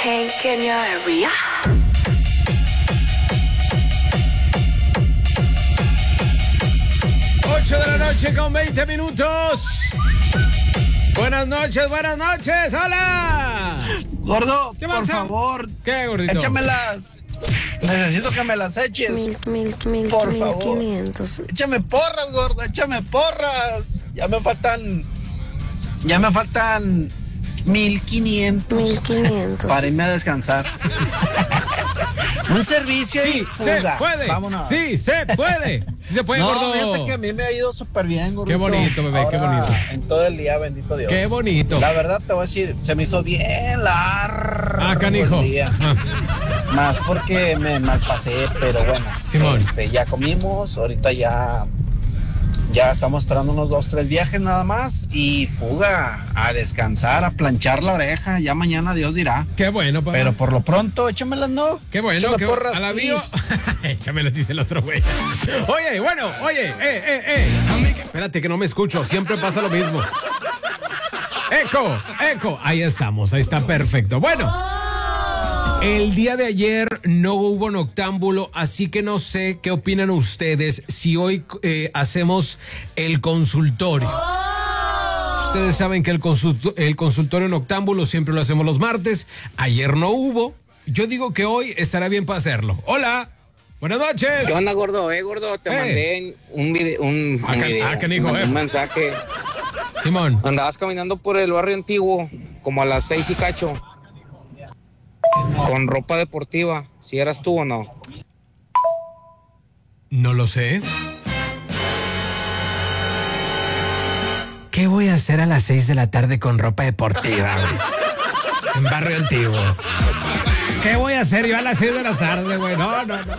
Hey, Kenya, area. 8 de la noche con 20 minutos. Buenas noches, hola. Gordo, ¿Qué por pasa? favor. ¿Qué, gordito? Échamelas. Necesito que me las eches. Por favor. 1500. Échame porras, gordo, échame porras. Ya me faltan 1500 1500. para irme a descansar. Un servicio Sí, y fuga. se puede. Vámonos. Sí, se puede. Sí se puede, No, gordo. fíjate que a mí me ha ido súper bien, gordo. Qué bonito, bebé, qué bonito. En todo el día, bendito Dios. Qué bonito. La verdad te voy a decir, se me hizo bien largo Canijo. el día. Ah, Más porque me malpasé, pero bueno. Simón. Ya comimos, ahorita ya estamos esperando unos 2-3 viajes nada más y fuga a descansar, a planchar la oreja. Ya mañana Dios dirá. qué bueno, papá. Pero por lo pronto, échamelas, ¿no? Qué bueno, Échame qué porras, a la please. bio. Échamelas, dice el otro güey. Oye, Espérate que no me escucho, siempre pasa lo mismo. Eco. Ahí estamos, ahí está perfecto. Bueno. El día de ayer no hubo noctámbulo, así que no sé qué opinan ustedes si hoy hacemos el consultorio. Ustedes saben que el consultorio noctámbulo siempre lo hacemos los martes. Ayer no hubo. Yo digo que hoy estará bien para hacerlo. Hola, buenas noches. ¿Qué onda, gordo? Gordo, te mandé un canijo, un mensaje. Simón. Andabas caminando por el barrio antiguo, como a las 6 y cacho, con ropa deportiva. ¿Si eras tú o no? No lo sé. ¿Qué voy a hacer a las 6 de la tarde con ropa deportiva, güey? En barrio antiguo. ¿Qué voy a hacer yo a las 6 de la tarde, güey? No,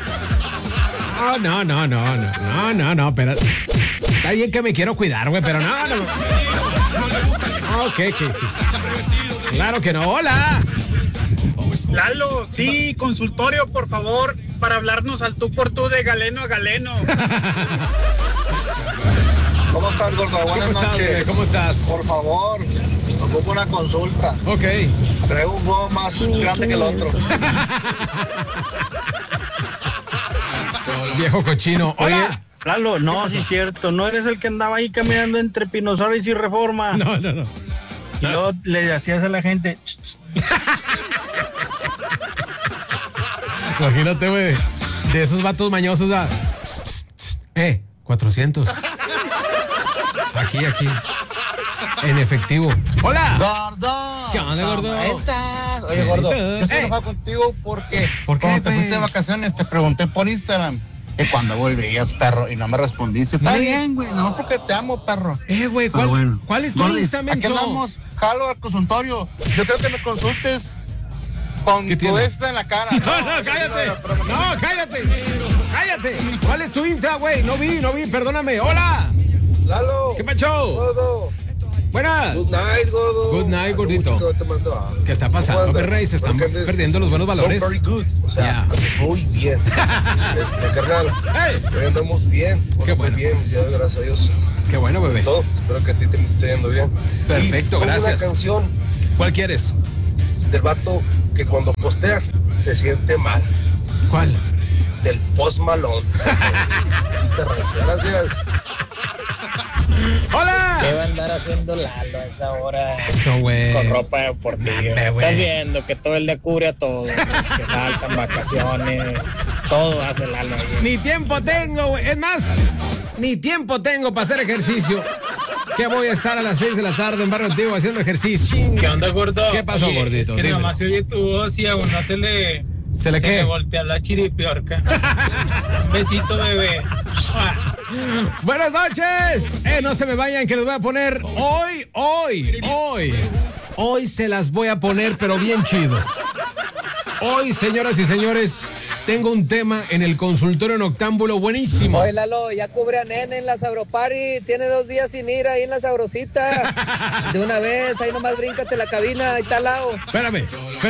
espera. Está bien que me quiero cuidar, güey, pero no. Ok, claro que no. Hola. Lalo, sí, consultorio, por favor, para hablarnos al tú por tú de galeno a galeno. ¿Cómo estás, gordo? Buenas noches. ¿Cómo estás? Por favor, ocupo una consulta. Ok. Traigo un huevo más grande que el otro. Viejo cochino. Hola. Lalo, no, sí es cierto, no eres el que andaba ahí caminando entre Pino Suárez y Reforma. No. Y luego le hacías a la gente. Imagínate, güey. De esos vatos mañosos, 400. Aquí. En efectivo. ¡Hola! ¡Gordo! ¿Qué onda, gordo? ¿Cómo estás? Oye, gordo, yo estoy enojado contigo porque ¿Por qué, cuando te güey? fuiste de vacaciones te pregunté por Instagram que cuando volvías, perro, y no me respondiste. Está Güey. bien, güey, no porque te amo, perro. Güey, Ah, bueno. ¿cuál es tu Gordis, Insta, aquí menso? andamos, jalo al consultorio. Yo creo que me consultes con ¿Qué tu tiene? esta en la cara. No, cállate. Cállate. ¿Cuál es tu Insta, güey? No vi, perdóname. ¡Hola! Lalo. ¿Qué pacho? Gordo. Buenas. Good night, gordo. Good night, Hace gordito. mucho que no te mando a- ¿Qué está pasando, ¿Cómo andas? Rey? Se están Espero que andes perdiendo los buenos valores. so very good. O sea, Ya. andes muy bien. Carnal. ¡Ey! Hoy andamos bien. Qué Muy bueno. bien. Ya, gracias a Dios. Qué bueno, bebé. Todo. Espero que a ti te esté yendo bien. Perfecto, Y pongo gracias. una canción ¿Cuál quieres? del vato que cuando postea se siente mal. ¿Cuál? Del Post Malone. Gracias. ¡Hola! ¿Qué va a andar haciendo Lalo a esa hora Esto, güey. con ropa deportiva? Mames, güey. Estás viendo que todo el día cubre a todo, que faltan vacaciones, todo hace Lalo ahí. Ni tiempo tengo, güey. Es más, ni tiempo tengo para hacer ejercicio. ¿Qué voy a estar a las 6 de la tarde en Barrio Antiguo haciendo ejercicio? ¿Qué onda, gordo? ¿Qué pasó, Oye, gordito? Es que Dímelo. nomás se oye tu voz y a uno se le qué? voltea la chiripiorca. Un besito, bebé. Buenas noches. No se me vayan que les voy a poner hoy se las voy a poner pero bien chido. Hoy, señoras y señores, tengo un tema en el consultorio noctámbulo buenísimo. Oye, Lalo, ya cubre a Nene en la Sabropari. Tiene 2 días sin ir ahí en la Sabrosita. De una vez, ahí nomás bríncate la cabina, ahí está al lado. Espérame.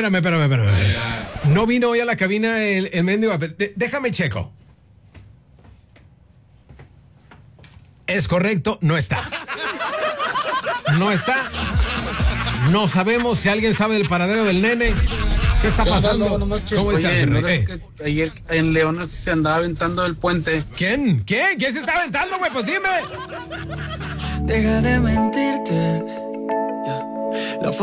No vino hoy a la cabina el mendigo. Déjame checo. Es correcto, no está. No sabemos si alguien sabe del paradero del nene. ¿Qué está pasando? Buenas noches. ¿Cómo está, Oye, mi ¿no rey? ves que ayer en León se andaba aventando el puente? ¿Quién? ¿Quién se está aventando, güey? Pues dime. Deja de mentirte.